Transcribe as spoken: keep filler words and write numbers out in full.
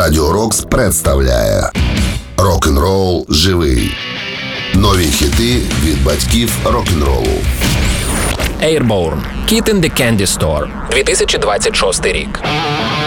Радіо Рокс представляє Рок-н-рол живий. Нові хіти від батьків рок-н-ролу. Airborne. Kid in the Candy Store. дві тисячі двадцять шостий рік.